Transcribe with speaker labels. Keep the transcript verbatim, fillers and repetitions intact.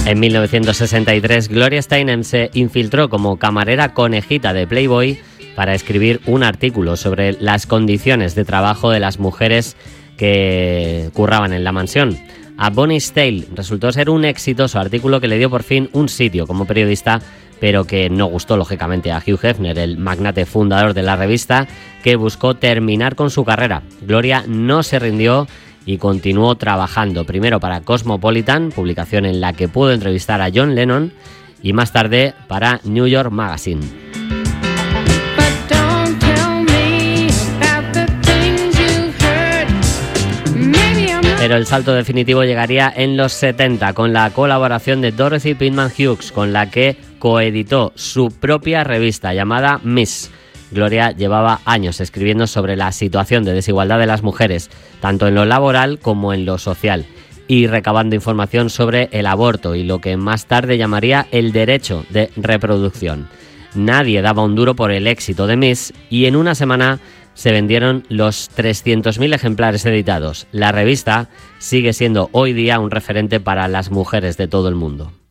Speaker 1: En mil novecientos sesenta y tres, Gloria Steinem se infiltró como camarera conejita de Playboy para escribir un artículo sobre las condiciones de trabajo de las mujeres que curraban en la mansión. A Bonnie's Tale resultó ser un exitoso artículo que le dio por fin un sitio como periodista, pero que no gustó lógicamente a Hugh Hefner, el magnate fundador de la revista, que buscó terminar con su carrera. Gloria no se rindió y continuó trabajando, primero para Cosmopolitan, publicación en la que pudo entrevistar a John Lennon, y más tarde para New York Magazine. Pero el salto definitivo llegaría en los setenta con la colaboración de Dorothy Pitman Hughes, con la que coeditó su propia revista llamada Miss. Gloria llevaba años escribiendo sobre la situación de desigualdad de las mujeres, tanto en lo laboral como en lo social, y recabando información sobre el aborto y lo que más tarde llamaría el derecho de reproducción. Nadie daba un duro por el éxito de Miss y en una semana se vendieron los trescientos mil ejemplares editados. La revista sigue siendo hoy día un referente para las mujeres de todo el mundo.